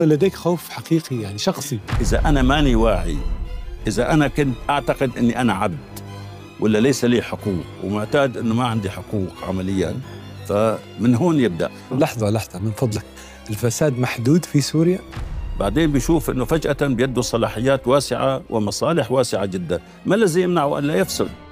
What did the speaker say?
لديك خوف حقيقي يعني شخصي. إذا أنا ماني واعي، إذا أنا كنت أعتقد أني أنا عبد ولا ليس لي حقوق ومعتاد أنه ما عندي حقوق عملياً، فمن هون يبدأ. لحظة من فضلك، الفساد محدود في سوريا؟ بعدين بيشوف أنه فجأة بيده صلاحيات واسعة ومصالح واسعة جدا، ما الذي يمنعه أن لا يفسد؟